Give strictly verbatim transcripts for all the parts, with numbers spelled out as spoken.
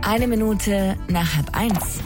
Eine Minute nach halb eins.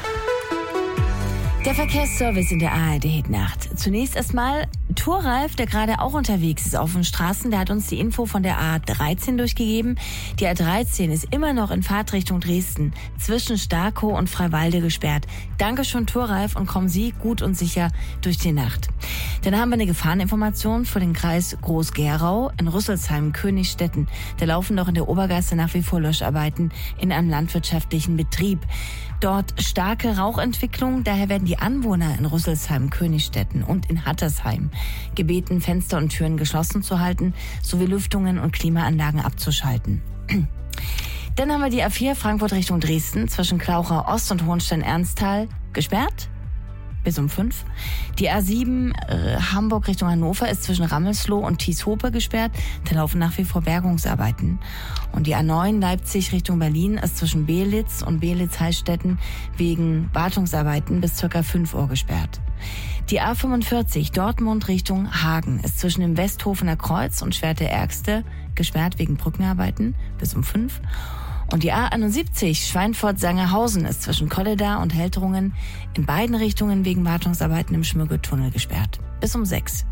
Der Verkehrsservice in der A R D-Hitnacht. Zunächst erstmal Thoralf, der gerade auch unterwegs ist auf den Straßen. Der hat uns die Info von der A dreizehn durchgegeben. Die A dreizehn ist immer noch in Fahrtrichtung Dresden zwischen Starkow und Freiwalde gesperrt. Danke schon, Thoralf, und kommen Sie gut und sicher durch die Nacht. Dann haben wir eine Gefahreninformation für den Kreis Groß-Gerau in Rüsselsheim, Königstetten. Da laufen doch in der Obergasse nach wie vor Löscharbeiten in einem landwirtschaftlichen Betrieb. Dort starke Rauchentwicklung, daher werden die Anwohner in Rüsselsheim, Königstetten und in Hattersheim gebeten, Fenster und Türen geschlossen zu halten, sowie Lüftungen und Klimaanlagen abzuschalten. Dann haben wir die A vier Frankfurt Richtung Dresden zwischen Klauchau Ost und Hohenstein-Ernsthal gesperrt bis um fünf. Die A sieben äh, Hamburg Richtung Hannover ist zwischen Rammelsloh und Thieshope gesperrt. Da laufen nach wie vor Bergungsarbeiten. Und die A neun Leipzig Richtung Berlin ist zwischen Belitz und Belitz-Heilstätten wegen Wartungsarbeiten bis ca. fünf Uhr gesperrt. Die A fünfundvierzig Dortmund Richtung Hagen ist zwischen dem Westhofener Kreuz und Schwerte-Ärgste gesperrt wegen Brückenarbeiten bis um fünf. Und die A einundsiebzig Schweinfurt-Sangerhausen ist zwischen Kolleda und Helterungen in beiden Richtungen wegen Wartungsarbeiten im Schmürgetunnel gesperrt. Bis um sechs.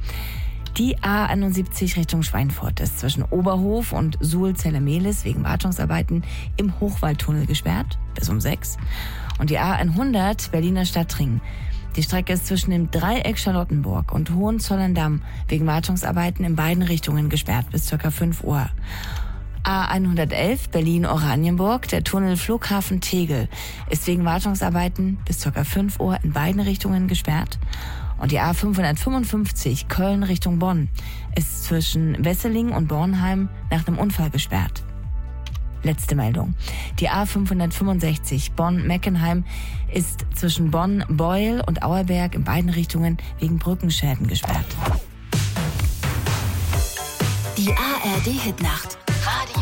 Die A einundsiebzig Richtung Schweinfurt ist zwischen Oberhof und Suhl-Zelle-Mehlis wegen Wartungsarbeiten im Hochwaldtunnel gesperrt. Bis um sechs. Und die A hundert Berliner Stadtring. Die Strecke ist zwischen dem Dreieck Charlottenburg und Hohenzollern-Damm wegen Wartungsarbeiten in beiden Richtungen gesperrt bis ca. fünf Uhr. A hundertelf Berlin-Oranienburg, der Tunnel Flughafen Tegel, ist wegen Wartungsarbeiten bis ca. fünf Uhr in beiden Richtungen gesperrt. Und die A fünfhundertfünfundfünfzig Köln Richtung Bonn ist zwischen Wesseling und Bornheim nach einem Unfall gesperrt. Letzte Meldung. Die A fünfhundertfünfundsechzig Bonn-Meckenheim ist zwischen Bonn-Beuel und Auerberg in beiden Richtungen wegen Brückenschäden gesperrt. Die A R D-Hitnacht.